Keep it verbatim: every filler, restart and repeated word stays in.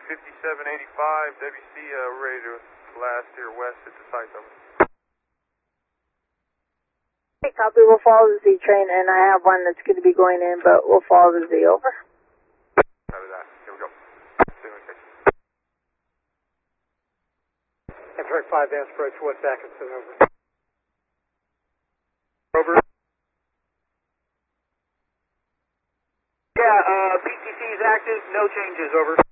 fifty-seven eighty-five, W C, uh, ready to blast here west at the site, over. Hey, copy, we'll follow the Z train, and I have one that's going to be going in, but we'll follow the Z, over. Copy that, here we go. Communication. Amtrak five, advance approach, West Atkinson, over. Over. Yeah, uh, P T C is active, no changes, over.